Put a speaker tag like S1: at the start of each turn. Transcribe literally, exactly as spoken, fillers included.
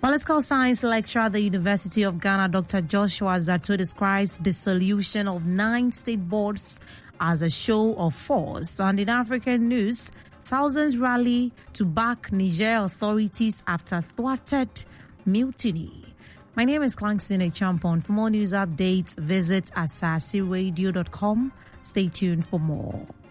S1: Political science lecturer at the University of Ghana, Doctor Joshua Zato, describes the solution of nine state boards as a show of force. And in African news, thousands rally to back Niger authorities after thwarted mutiny. My name is Clangsine Champon. For more news updates, visit asasi radio dot com. Stay tuned for more.